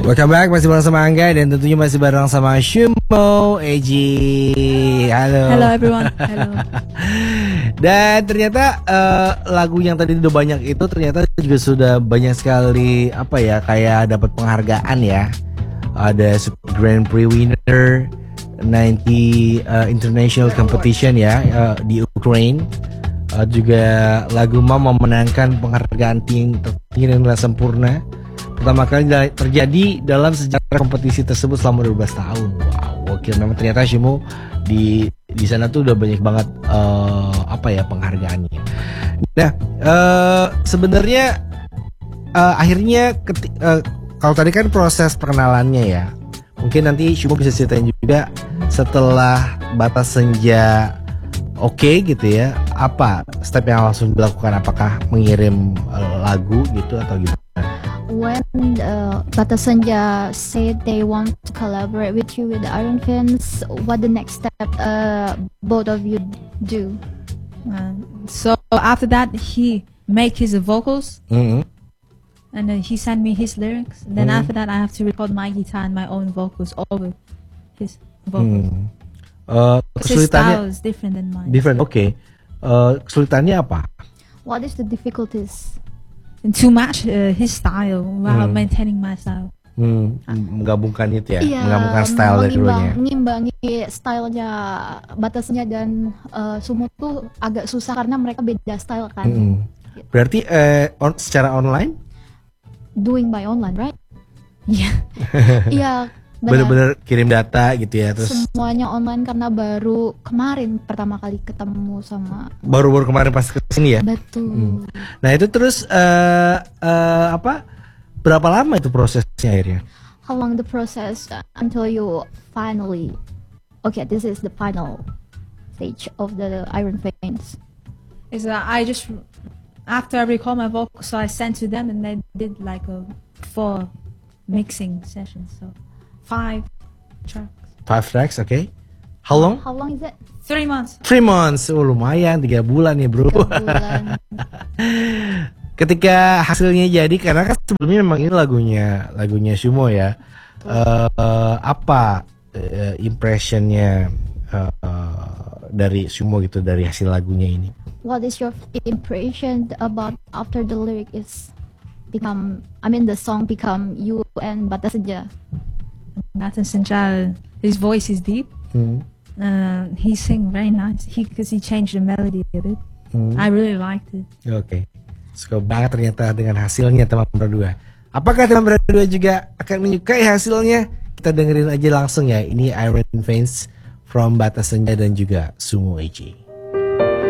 Welcome back, masih bareng sama Angga dan tentunya masih bareng sama Shumo Eji. Halo. Hello everyone. Hello. Dan ternyata lagu yang tadi udah banyak itu ternyata juga sudah banyak sekali kayak dapat penghargaan ya. Ada Super Grand Prix winner 90 International Competition ya di Ukraine. Juga lagu Mama memenangkan penghargaan tertinggi dan nilai sempurna. Pertama kali terjadi dalam sejarah kompetisi tersebut selama 12 tahun. Wow, oke, memang ternyata Shumo di sana tuh udah banyak banget penghargaannya. Nah, sebenarnya akhirnya kalau tadi kan proses perkenalannya ya. Mungkin nanti Shumo bisa ceritain juga setelah Batas Senja gitu ya. Apa step yang langsung dilakukan? Apakah mengirim lagu gitu atau gimana? When Batas Senja said they want to collaborate with you with the Iron Fans, what the next step both of you do? So after that, he make his vocals, Mm-hmm. and then he sent me his lyrics. Then after that, I have to record my guitar and my own vocals over his vocals. His style Kesulitannya is different than mine. different. Oke. Kesulitannya apa? What is the difficulties? And to match his style while maintaining my style. Menggabungkan itu ya, menggabungkan style dari keduanya. Mengimbangi stylenya Batasnya dan Shumo tuh agak susah karena mereka beda style kan. Berarti secara online? Doing by online, right? Yeah. Iya. Bener-bener kirim data gitu ya, terus semuanya online karena baru kemarin pertama kali ketemu sama. baru kemarin pas kesini ya. Betul. Nah itu terus berapa lama itu prosesnya akhirnya? How long the process until you finally, okay, this is the final stage of the Iron Fans? Is I just after I record my vocals, so I sent to them, and they did like 4 mixing sessions. So 5 tracks. 5 tracks, okay. How long? How long is it? 3 months. 3 months. Oh lumayan, 3 bulan nih bro. 3 bulan. Ketika hasilnya jadi, karena kan sebelumnya memang ini lagunya Shumo ya. Apa impressionnya dari Shumo gitu dari hasil lagunya ini? What is your impression about after the lyric is become? I mean the song become you and Batas Senja. Batas Senja, his voice is deep. He sing very nice. Because he changed the melody a bit. I really liked it. Oke. Suka banget ternyata dengan hasilnya teman berdua. Apakah teman berdua juga akan menyukai hasilnya? Kita dengerin aja langsung ya. Ini Iron Fans from Batas Senja dan juga Shumo Eji.